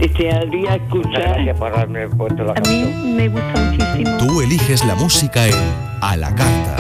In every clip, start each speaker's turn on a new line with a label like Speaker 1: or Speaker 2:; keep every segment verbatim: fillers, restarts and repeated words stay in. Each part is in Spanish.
Speaker 1: desearía escuchar.
Speaker 2: Gracias por haberme puesto la
Speaker 1: A mí
Speaker 2: canción.
Speaker 1: me gusta muchísimo.
Speaker 3: Tú eliges la música en A la Carta.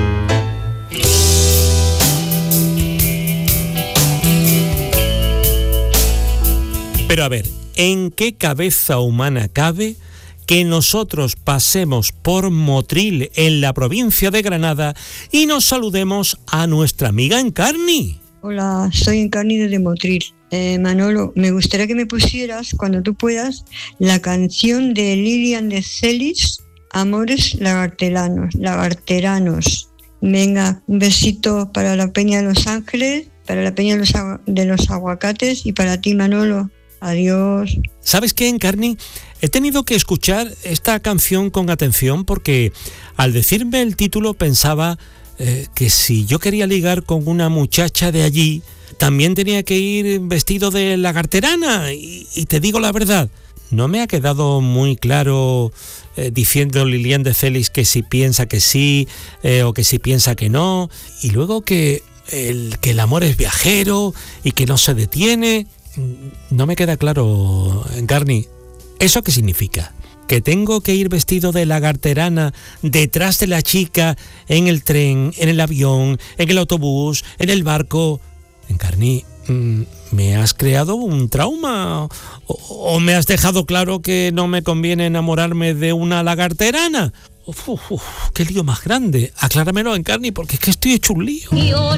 Speaker 4: Pero a ver, ¿en qué cabeza humana cabe que nosotros pasemos por Motril, en la provincia de Granada, y nos saludemos a nuestra amiga Encarni?
Speaker 5: Hola, soy Encarni desde Motril. Eh, Manolo, me gustaría que me pusieras, cuando tú puedas, la canción de Lilian de Celis, Amores lagarteranos, lagarteranos. Venga, un besito para la Peña de los Ángeles, para la Peña de los, agu- de los Aguacates y para ti, Manolo. Adiós.
Speaker 4: ¿Sabes qué, Encarni? He tenido que escuchar esta canción con atención porque al decirme el título pensaba eh, que si yo quería ligar con una muchacha de allí, también tenía que ir vestido de lagarterana. Y, y te digo la verdad, no me ha quedado muy claro eh, diciendo Lilian de Celis que si piensa que sí eh, o que si piensa que no. Y luego que el, que el amor es viajero y que no se detiene. No me queda claro, Encarni. ¿Eso qué significa? ¿Que tengo que ir vestido de lagarterana detrás de la chica en el tren, en el avión, en el autobús, en el barco? Encarni, ¿me has creado un trauma? ¿O, o me has dejado claro que no me conviene enamorarme de una lagarterana? Uf, uf, uf, ¡qué lío más grande! Acláramelo, Encarni, porque es que estoy hecho un lío.